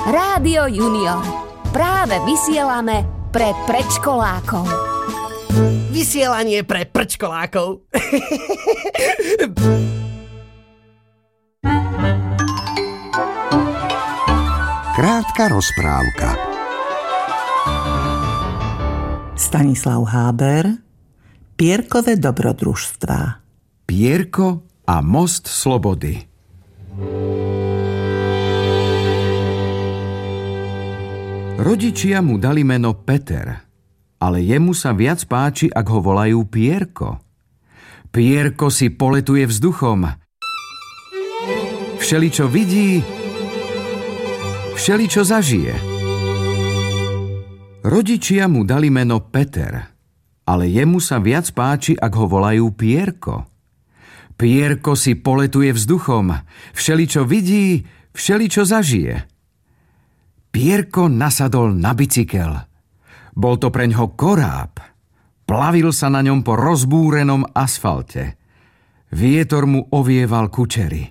Rádio Junior. Práve vysielame pre predškolákov. Vysielanie pre prčkolákov. Krátka rozprávka. Stanislav Háber, Pierkové dobrodružstvá. Pierko a most slobody. Rodičia mu dali meno Peter, ale jemu sa viac páči, ak ho volajú Pierko. Pierko si poletuje vzduchom. Všeličo vidí, všeličo zažije. Rodičia mu dali meno Peter, ale jemu sa viac páči, ak ho volajú Pierko. Pierko si poletuje vzduchom, všeličo vidí, všeličo zažije. Pierko nasadol na bicykel. Bol to preňho koráb. Plavil sa na ňom po rozbúrenom asfalte. Vietor mu ovieval kučery.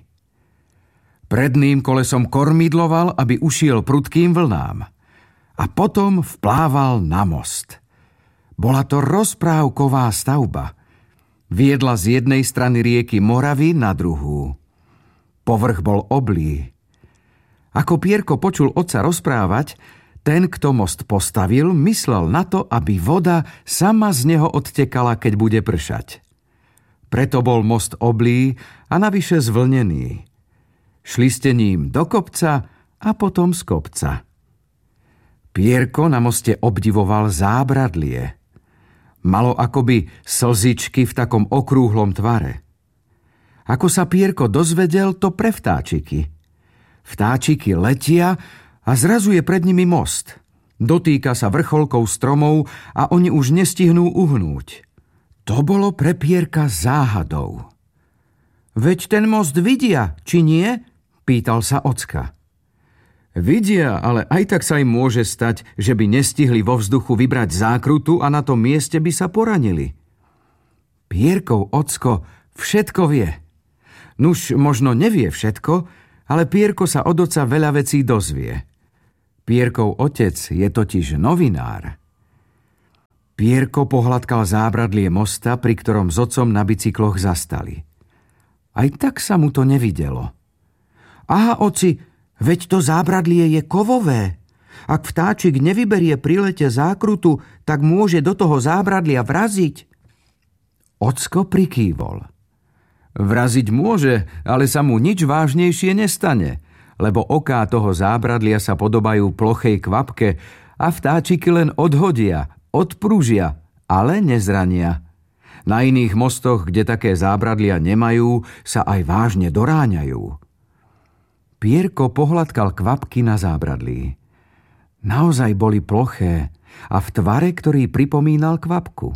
Predným kolesom kormidloval, aby ušiel prudkým vlnám. A potom vplával na most. Bola to rozprávková stavba. Viedla z jednej strany rieky Moravy na druhú. Povrch bol oblý. Ako Pierko počul otca rozprávať, ten, kto most postavil, myslel na to, aby voda sama z neho odtekala, keď bude pršať. Preto bol most oblý a navyše zvlnený. Šli ste ním do kopca a potom z kopca. Pierko na moste obdivoval zábradlie. Malo akoby slzičky v takom okrúhlom tvare. Ako sa Pierko dozvedel, to pre vtáčiky. Vtáčiky letia a zrazu je pred nimi most. Dotýka sa vrcholkov stromov a oni už nestihnú uhnúť. To bolo pre Pierka záhadou. Veď ten most vidia, či nie? Pýtal sa ocka. Vidia, ale aj tak sa im môže stať, že by nestihli vo vzduchu vybrať zákrutu a na tom mieste by sa poranili. Pierkov ocko všetko vie. Nuž, možno nevie všetko, ale Pierko sa od oca veľa vecí dozvie. Pierkov otec je totiž novinár. Pierko pohľadkal zábradlie mosta, pri ktorom s otcom na bicykloch zastali. Aj tak sa mu to nevidelo. Aha, oci, veď to zábradlie je kovové. Ak vtáčik nevyberie pri lete zákrutu, tak môže do toho zábradlia vraziť. Ocko prikývol. Vraziť môže, ale sa mu nič vážnejšie nestane, lebo oká toho zábradlia sa podobajú plochej kvapke a vtáčiky len odhodia, odprúžia, ale nezrania. Na iných mostoch, kde také zábradlia nemajú, sa aj vážne doráňajú. Pierko pohľadkal kvapky na zábradlí. Naozaj boli ploché a v tvare, ktorý pripomínal kvapku.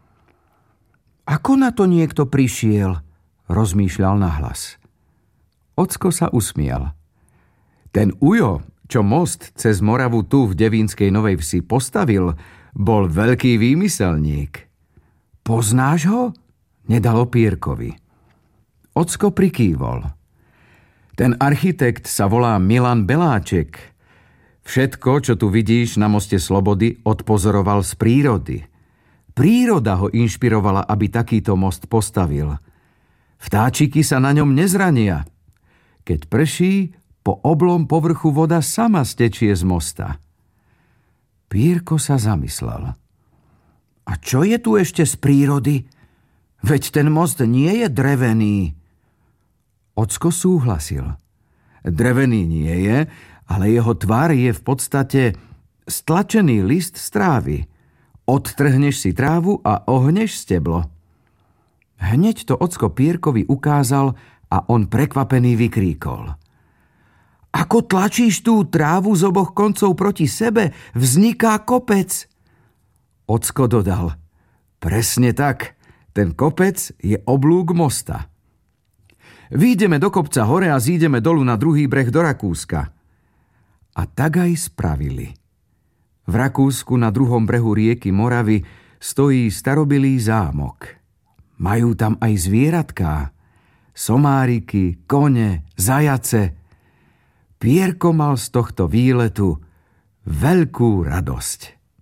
Ako na to niekto prišiel? Rozmýšľal nahlas. Ocko sa usmial. Ten ujo, čo most cez Moravu tu v Devínskej Novej Vsi postavil, bol veľký výmyselník. Poznáš ho? Nedalo Pierkovi. Ocko prikývol. Ten architekt sa volá Milan Beláček. Všetko, čo tu vidíš na moste Slobody, odpozoroval z prírody. Príroda ho inšpirovala, aby takýto most postavil. Vtáčiky sa na ňom nezrania. Keď prší, po oblom povrchu voda sama stečie z mosta. Pierko sa zamyslel. A čo je tu ešte z prírody? Veď ten most nie je drevený. Ocko súhlasil. Drevený nie je, ale jeho tvar je v podstate stlačený list z trávy. Odtrhneš si trávu a ohneš steblo. Hneď to ocko Pierkovi ukázal a on prekvapený vykríkol. Ako tlačíš tú trávu z oboch koncov proti sebe, vzniká kopec. Ocko dodal. Presne tak, ten kopec je oblúk mosta. Výjdeme do kopca hore a zídeme dolu na druhý breh do Rakúska. A tak aj spravili. V Rakúsku na druhom brehu rieky Moravy stojí starobilý zámok. Majú tam aj zvieratká. Somáriky, kone, zajace. Pierko mal z tohto výletu veľkú radosť.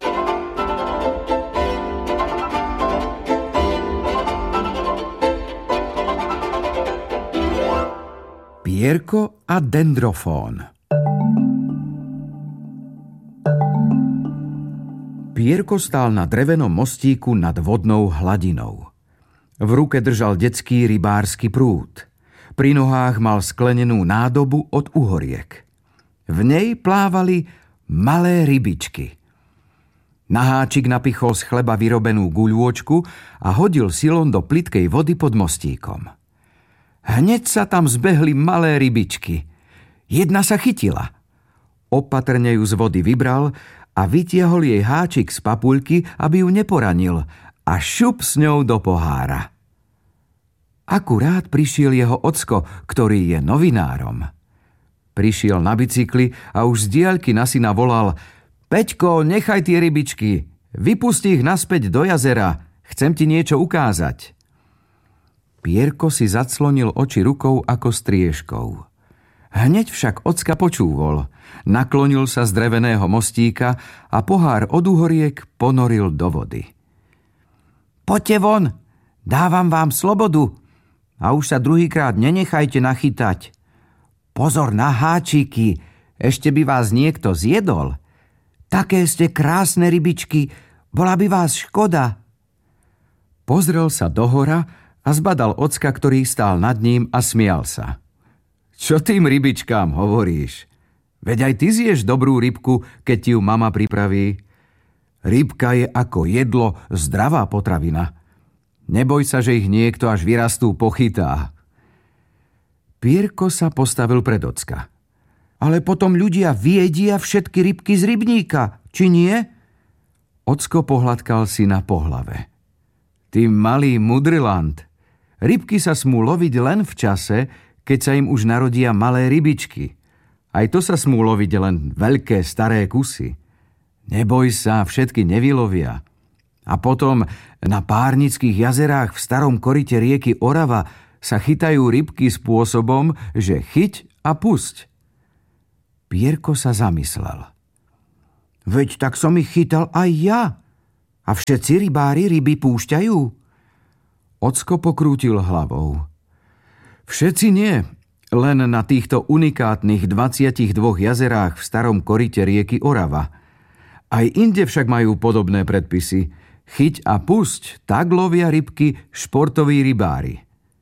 Pierko a dendrofón. Pierko stál na drevenom mostíku nad vodnou hladinou. V ruke držal detský rybársky prúd. Pri nohách mal sklenenú nádobu od uhoriek. V nej plávali malé rybičky. Na háčik napichol z chleba vyrobenú guľôčku a hodil silom do plytkej vody pod mostíkom. Hneď sa tam zbehli malé rybičky. Jedna sa chytila. Opatrne ju z vody vybral a vytiahol jej háčik z papuľky, aby ju neporanil, a šup s ňou do pohára. Akurát prišiel jeho ocko, ktorý je novinárom. Prišiel na bicykli a už z diaľky na syna volal: Peťko, nechaj tie rybičky, vypusti ich naspäť do jazera, chcem ti niečo ukázať. Pierko si zaclonil oči rukou ako striežkou. Hneď však ocka počúvol, naklonil sa z dreveného mostíka a pohár od uhoriek ponoril do vody. Poďte von, dávam vám slobodu a už sa druhýkrát nenechajte nachytať. Pozor na háčiky, ešte by vás niekto zjedol. Také ste krásne rybičky, bola by vás škoda. Pozrel sa dohora a zbadal ocka, ktorý stál nad ním, a smial sa. Čo tým rybičkám hovoríš? Veď aj ty zješ dobrú rybku, keď ti ju mama pripraví. Rybka je ako jedlo, zdravá potravina. Neboj sa, že ich niekto až vyrastú pochytá. Pierko sa postavil pred ocka. Ale potom ľudia vyjedia všetky rybky z rybníka, či nie? Ocko pohľadkal syna po hlave. Ty malý mudrilant, rybky sa smú loviť len v čase, keď sa im už narodia malé rybičky. Aj to sa smú loviť len veľké staré kusy. Neboj sa, všetky nevylovia. A potom na Párnických jazerách v starom koryte rieky Orava sa chytajú rybky spôsobom, že chyť a pusť. Pierko sa zamyslel. Veď tak som ich chytal aj ja. A všetci rybári ryby púšťajú? Ocko pokrútil hlavou. Všetci nie, len na týchto unikátnych 22 jazerách v starom koryte rieky Orava. Aj inde však majú podobné predpisy. Chyť a pusť, tak lovia rybky športoví rybári.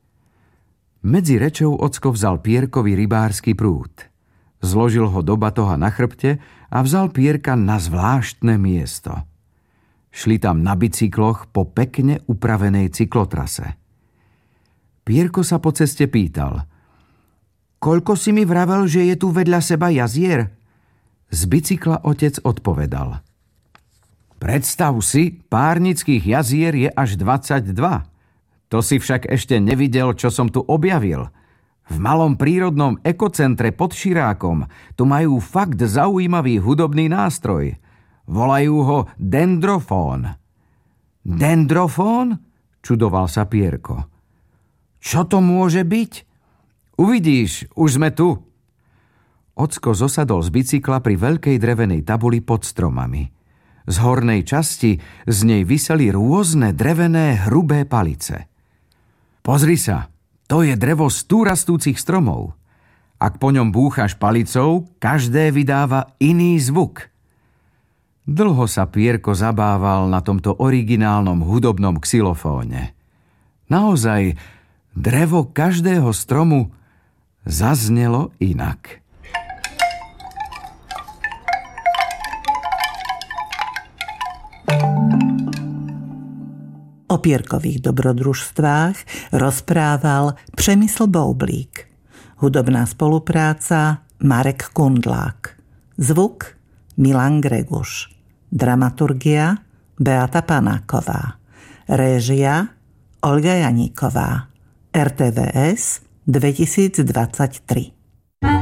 Medzi rečou ocko vzal Pierkovi rybársky prúd. Zložil ho do batoha na chrbte a vzal Pierka na zvláštne miesto. Šli tam na bicykloch po pekne upravenej cyklotrase. Pierko sa po ceste pýtal: Koľko si mi vravel, že je tu vedľa seba jazier? Z bicykla otec odpovedal: Predstav si, Párnických jazier je až 22. To si však ešte nevidel, čo som tu objavil. V malom prírodnom ekocentre pod Širákom tu majú fakt zaujímavý hudobný nástroj. Volajú ho dendrofón. Dendrofón? Čudoval sa Pierko. Čo to môže byť? Uvidíš, už sme tu. Ocko zosadol z bicykla pri veľkej drevenej tabuli pod stromami. Z hornej časti z nej viseli rôzne drevené hrubé palice. Pozri sa, to je drevo z tu rastúcich stromov. Ak po ňom búchaš palicou, každé vydáva iný zvuk. Dlho sa Pierko zabával na tomto originálnom hudobnom xylofóne. Naozaj, drevo každého stromu zaznelo inak. O Pierkových dobrodružstvách rozprával Přemysl Boublík. Hudobná spolupráca Marek Kundlák. Zvuk Milan Greguš. Dramaturgia Beata Panáková. Réžia Olga Janíková. RTVS 2023.